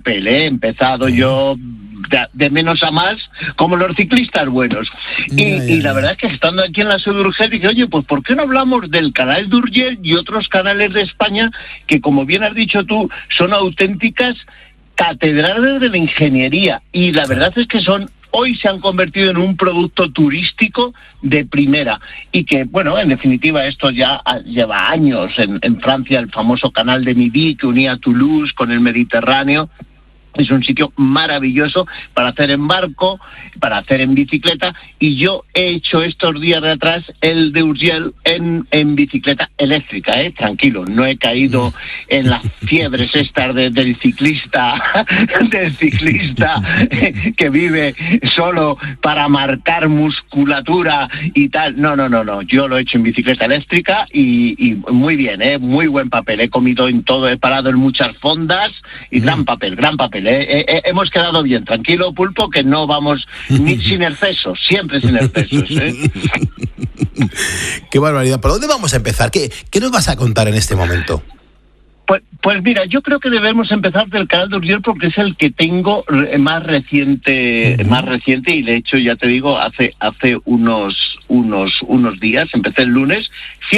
papel, he empezado yo de menos a más, como los ciclistas buenos. Y la verdad es que estando aquí en la Seu d'Urgell dije, oye, pues ¿por qué no hablamos del canal de Urgell y otros canales de España que, como bien has dicho tú, son auténticas catedrales de la ingeniería? Y la verdad es que hoy se han convertido en un producto turístico de primera y que, bueno, en definitiva esto ya lleva años. En Francia, el famoso canal de Midi que unía Toulouse con el Mediterráneo. Es un sitio maravilloso para hacer en barco, para hacer en bicicleta, y yo he hecho estos días de atrás el de Urgell en bicicleta eléctrica, tranquilo, no he caído en las fiebres estas del ciclista que vive solo para marcar musculatura y tal. No, yo lo he hecho en bicicleta eléctrica y muy bien, muy buen papel, he comido en todo, he parado en muchas fondas y gran papel. Hemos quedado bien, tranquilo, Pulpo, que no vamos ni sin excesos, siempre sin excesos. Qué barbaridad. ¿Por dónde vamos a empezar? ¿Qué nos vas a contar en este momento? Pues mira, yo creo que debemos empezar del canal de Urgell porque es el que tengo más reciente y de hecho ya te digo, hace unos días, empecé el lunes,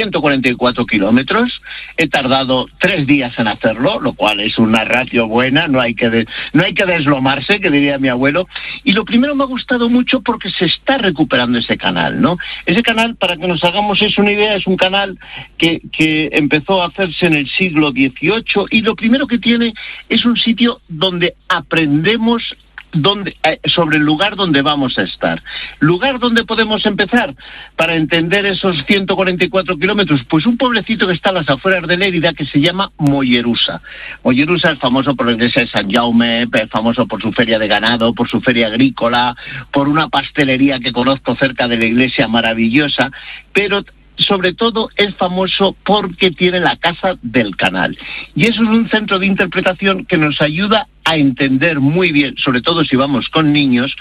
144 kilómetros, he tardado 3 días en hacerlo, lo cual es una ratio buena, no hay que deslomarse, que diría mi abuelo, y lo primero me ha gustado mucho porque se está recuperando ese canal, ¿no? Ese canal, para que nos hagamos una idea, es un canal que empezó a hacerse en el siglo XIX y lo primero que tiene es un sitio donde aprendemos sobre el lugar donde vamos a estar. ¿Lugar donde podemos empezar para entender esos 144 kilómetros? Pues un pueblecito que está a las afueras de Lérida que se llama Mollerussa. Mollerussa es famoso por la iglesia de San Jaume, es famoso por su feria de ganado, por su feria agrícola, por una pastelería que conozco cerca de la iglesia maravillosa, pero sobre todo es famoso porque tiene la Casa del Canal. Y eso es un centro de interpretación que nos ayuda a entender muy bien, sobre todo si vamos con niños,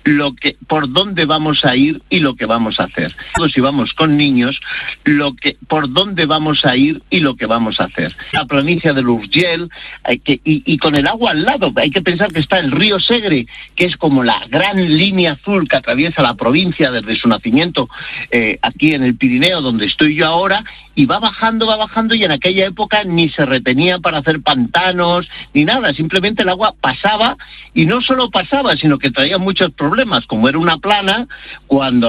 por dónde vamos a ir y lo que vamos a hacer. Si vamos con niños, por dónde vamos a ir y lo que vamos a hacer. La provincia de Urgell, y con el agua al lado, hay que pensar que está el río Segre, que es como la gran línea azul que atraviesa la provincia desde su nacimiento, aquí en el Pirineo, donde estoy yo ahora, y va bajando, y en aquella época ni se retenía para hacer pantanos, ni nada, simplemente el agua pasaba, y no solo pasaba, sino que traía muchos problemas, como era una plana, cuando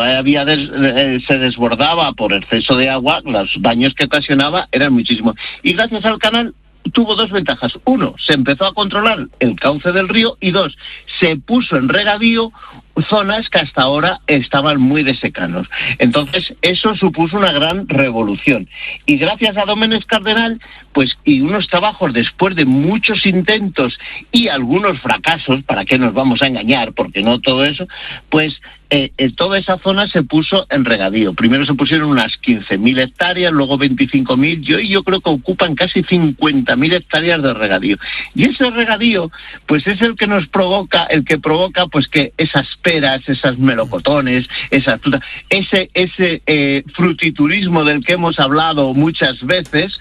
se desbordaba por exceso de agua, los daños que ocasionaba eran muchísimos. Y gracias al canal tuvo 2 ventajas. 1, se empezó a controlar el cauce del río, y 2, se puso en regadío zonas que hasta ahora estaban muy desecanos. Entonces, eso supuso una gran revolución. Y gracias a Dómenech Cardenal, y unos trabajos después de muchos intentos y algunos fracasos, ¿para qué nos vamos a engañar? Porque no todo eso, toda esa zona se puso en regadío. Primero se pusieron unas 15.000 hectáreas, luego 25.000, yo creo que ocupan casi 50.000 hectáreas de regadío. Y ese regadío, es el que provoca que esas peras, esas melocotones, esas frutas, ese frutiturismo del que hemos hablado muchas veces,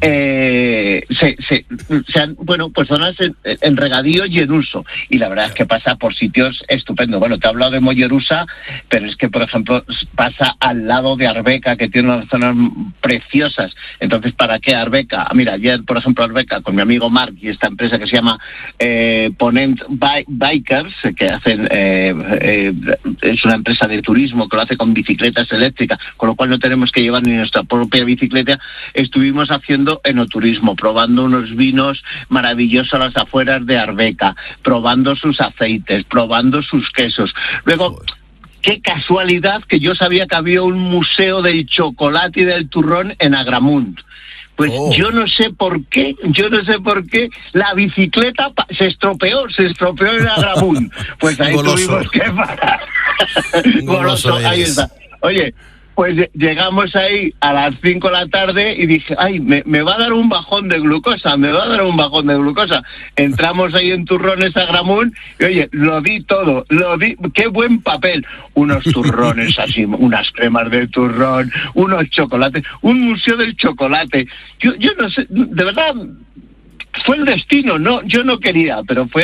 zonas en regadío y en uso. Y la verdad es que pasa por sitios estupendos. Bueno, te he hablado de Mollerussa, pero es que, por ejemplo, pasa al lado de Arbeca, que tiene unas zonas preciosas. Entonces, ¿para qué Arbeca? Mira, ayer, por ejemplo, Arbeca, con mi amigo Marc y esta empresa que se llama Ponent Bikers, que hacen es una empresa de turismo que lo hace con bicicletas eléctricas, con lo cual no tenemos que llevar ni nuestra propia bicicleta. Estuvimos haciendo enoturismo, probando unos vinos maravillosos a las afueras de Arbeca, probando sus aceites, probando sus quesos. Luego, qué casualidad que yo sabía que había un museo del chocolate y del turrón en Agramunt. Yo no sé por qué la bicicleta se estropeó en Agramunt. Pues ahí tuvimos que parar. Goloso, ahí está. Oye, llegamos ahí a las 5 de la tarde y dije, me va a dar un bajón de glucosa, Entramos ahí en Turrones Agramunt y oye, lo di todo, qué buen papel. Unos turrones así, unas cremas de turrón, unos chocolates, un museo del chocolate. Yo no sé, de verdad, fue el destino, yo no quería, pero fue